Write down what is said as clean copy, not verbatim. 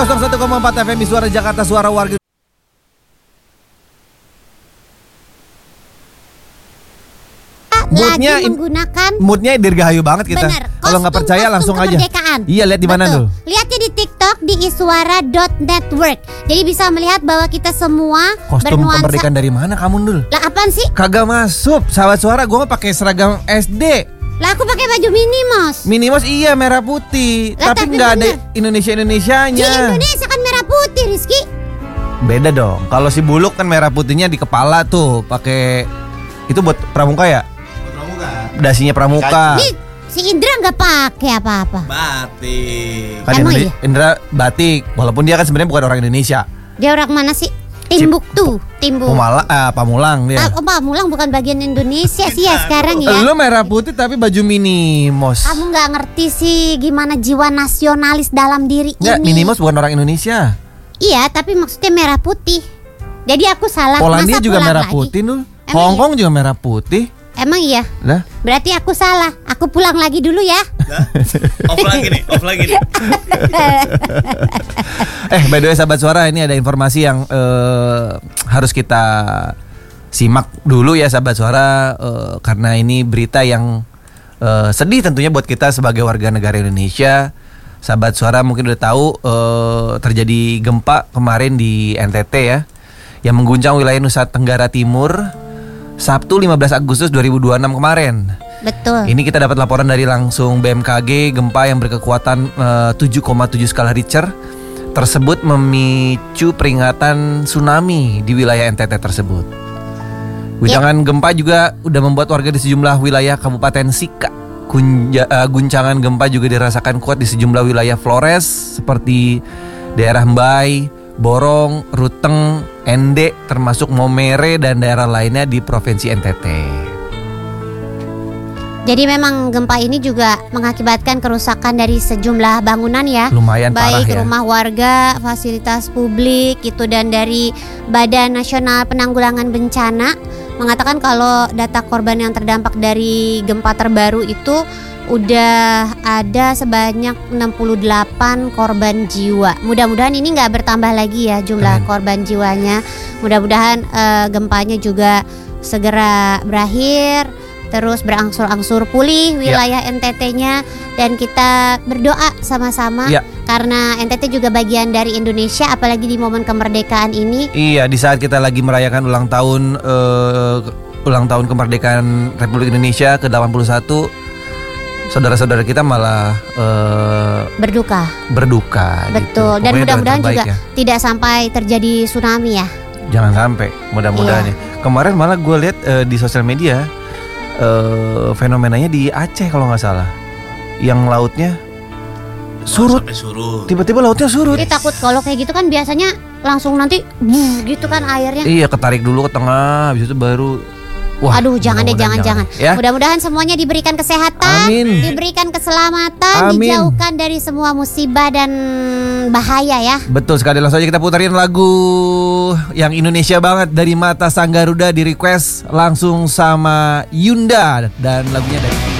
101,4 FM Suara Jakarta, suara warga. Moodnya dirgahayu banget kita. Kalau nggak percaya langsung aja. Iya, lihat di mana dulu? Lihatnya di TikTok di iswara.network. Jadi bisa melihat bahwa kita semua kostum kemerdekaan dari mana kamu dul? Lah apaan sih? Kagak masuk. Sahabat Suara, gue mah pakai seragam SD. Lah aku pakai baju Minimos. Minimos iya merah putih. Lah, tapi nggak ada Indonesianya. Di Indonesia kan merah putih, Rizky. Beda dong. Kalau si Buluk kan merah putihnya di kepala tuh, pakai itu buat pramuka ya? Dasinya pramuka. Nih, si Indra nggak pakai apa-apa. Batik. Kan Indra batik, walaupun dia kan sebenarnya bukan orang Indonesia. Dia orang mana sih? Timbuktu. Pamulang dia. Pamulang bukan bagian Indonesia sih ya sekarang ya. Lu merah putih tapi baju Minimos. Kamu nggak ngerti sih gimana jiwa nasionalis dalam diri Nggak, ini. Minimos bukan orang Indonesia. Iya, tapi maksudnya merah putih. Jadi aku salah. Polandia juga merah putih, Nul. Hongkong juga merah putih. Emang iya? Lah? Berarti aku salah. Aku pulang lagi dulu ya. Off lagi nih. By the way Sahabat Suara, ini ada informasi yang harus kita simak dulu ya Sahabat Suara, karena ini berita yang sedih tentunya buat kita sebagai warga negara Indonesia. Sahabat Suara mungkin udah tahu terjadi gempa kemarin di NTT ya, yang mengguncang wilayah Nusa Tenggara Timur Sabtu 15 Agustus 2026 kemarin. Betul. Ini kita dapat laporan dari langsung BMKG, gempa yang berkekuatan 7,7 skala Richter tersebut memicu peringatan tsunami di wilayah NTT tersebut. Guncangan gempa juga udah membuat warga di sejumlah wilayah Kabupaten Sika. Guncangan gempa juga dirasakan kuat di sejumlah wilayah Flores seperti daerah Mbai, Borong, Ruteng, Ende, termasuk Momere dan daerah lainnya di Provinsi NTT. Jadi memang gempa ini juga mengakibatkan kerusakan dari sejumlah bangunan ya. Lumayan parah ya. Baik rumah warga, fasilitas publik gitu, dan dari Badan Nasional Penanggulangan Bencana mengatakan kalau data korban yang terdampak dari gempa terbaru itu udah ada sebanyak 68 korban jiwa. Mudah-mudahan ini nggak bertambah lagi ya jumlah korban jiwanya. Mudah-mudahan gempanya juga segera berakhir, terus berangsur-angsur pulih wilayah NTT-nya, dan kita berdoa sama-sama karena NTT juga bagian dari Indonesia, apalagi di momen kemerdekaan ini. Iya, di saat kita lagi merayakan ulang tahun kemerdekaan Republik Indonesia ke-81, saudara-saudara kita malah berduka. Betul. Gitu. Dan mudah-mudahan juga ya, tidak sampai terjadi tsunami ya. Jangan sampai, mudah-mudahan ya. Kemarin malah gue lihat di sosial media fenomenanya di Aceh kalau nggak salah, yang lautnya surut. Tiba-tiba lautnya surut. Jadi takut kalau kayak gitu kan biasanya langsung nanti gitu kan airnya. Iya, ketarik dulu ke tengah, habis itu baru. Wah, aduh, jangan deh, jangan. Ya? Mudah-mudahan semuanya diberikan kesehatan, diberikan keselamatan, dijauhkan dari semua musibah dan bahaya ya. Betul sekali. Langsung aja kita putarin lagu yang Indonesia banget dari Mata Sang Garuda, di request langsung sama Yunda, dan lagunya dari